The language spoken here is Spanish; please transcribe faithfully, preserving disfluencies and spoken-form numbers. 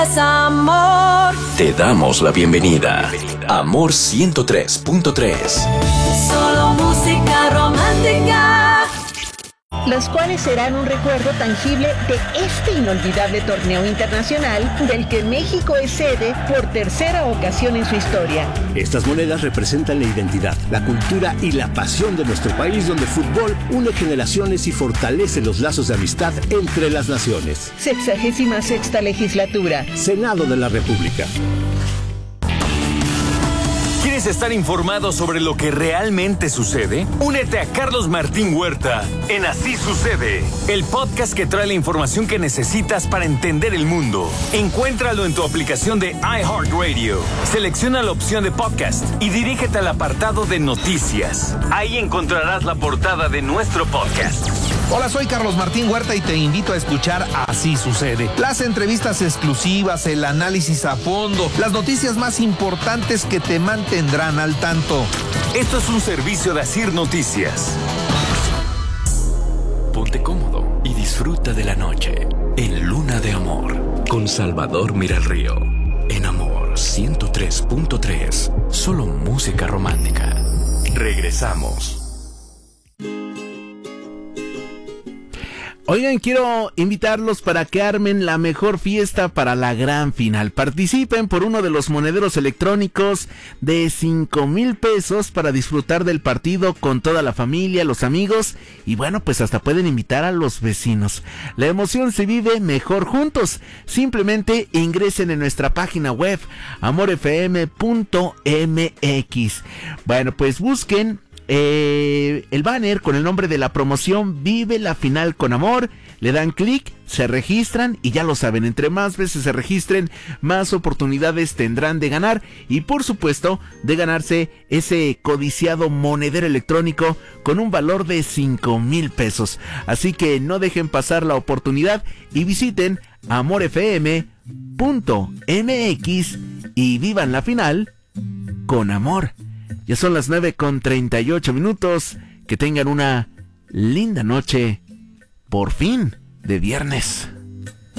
Amor. Te damos la bienvenida. Amor ciento tres punto tres. Solo música romántica. Los cuales serán un recuerdo tangible de este inolvidable torneo internacional del que México es sede por tercera ocasión en su historia. Estas monedas representan la identidad, la cultura y la pasión de nuestro país, donde el fútbol une generaciones y fortalece los lazos de amistad entre las naciones. Sexagésima sexta legislatura. Senado de la República. ¿Quieres estar informado sobre lo que realmente sucede? Únete a Carlos Martín Huerta en Así Sucede, el podcast que trae la información que necesitas para entender el mundo. Encuéntralo en tu aplicación de iHeartRadio. Selecciona la opción de podcast y dirígete al apartado de noticias. Ahí encontrarás la portada de nuestro podcast. Hola, soy Carlos Martín Huerta y te invito a escuchar Así Sucede. Las entrevistas exclusivas, el análisis a fondo, las noticias más importantes que te mantendrán al tanto. Esto es un servicio de Asir Noticias. Ponte cómodo y disfruta de la noche en Luna de Amor con Salvador Miralrío. En Amor ciento tres punto tres. Solo música romántica. Regresamos. Oigan, quiero invitarlos para que armen la mejor fiesta para la gran final. Participen por uno de los monederos electrónicos de cinco mil pesos para disfrutar del partido con toda la familia, los amigos y bueno, pues hasta pueden invitar a los vecinos. La emoción se vive mejor juntos. Simplemente ingresen en nuestra página web amor f m punto m x. Bueno, pues busquen Eh, el banner con el nombre de la promoción Vive la Final con Amor, le dan clic, se registran y ya lo saben, entre más veces se registren, más oportunidades tendrán de ganar y por supuesto de ganarse ese codiciado monedero electrónico con un valor de cinco mil pesos. Así que no dejen pasar la oportunidad y visiten amor f m punto m x y vivan la final con amor. Ya son las nueve con treinta y ocho minutos. Que tengan una linda noche, por fin, de viernes.